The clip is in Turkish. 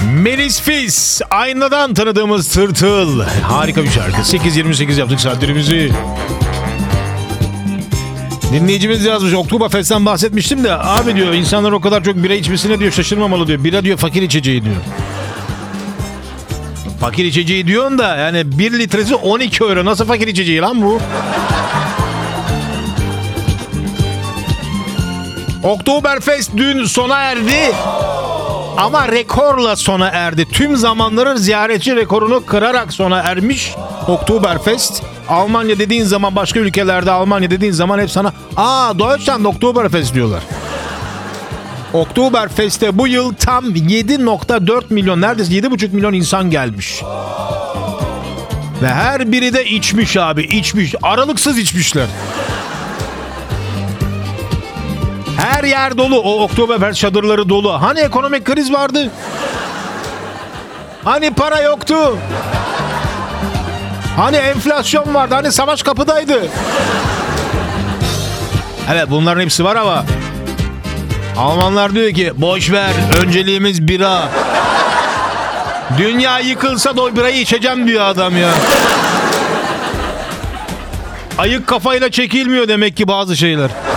Melis Fis, aynadan tanıdığımız tırtıl. Harika bir şarkı. 8.28 yaptık saatlerimizi. Dinleyicimiz yazmış. Oktoberfest'ten bahsetmiştim de abi diyor insanlar o kadar çok bira içmesine diyor şaşırmamalı diyor. Bira diyor fakir içeceği diyor. Fakir içeceği diyorsun da yani 1 litresi 12 euro. Nasıl fakir içeceği lan bu? Oktoberfest dün sona erdi. Ama rekorla sona erdi. Tüm zamanların ziyaretçi rekorunu kırarak sona ermiş Oktoberfest. Almanya dediğin zaman başka ülkelerde Almanya dediğin zaman hep sana Deutschland Oktoberfest diyorlar. Oktoberfest'te bu yıl tam 7.4 milyon neredeyse 7.5 milyon insan gelmiş. Ve her biri de içmiş abi içmiş. Aralıksız içmişler. Her yer dolu. O Oktoberfest çadırları dolu. Hani ekonomik kriz vardı? Hani para yoktu? Hani enflasyon vardı? Hani savaş kapıdaydı? Evet bunların hepsi var ama Almanlar diyor ki boş ver önceliğimiz bira. Dünya yıkılsa da o birayı içeceğim diyor adam ya. Ayık kafayla çekilmiyor demek ki bazı şeyler.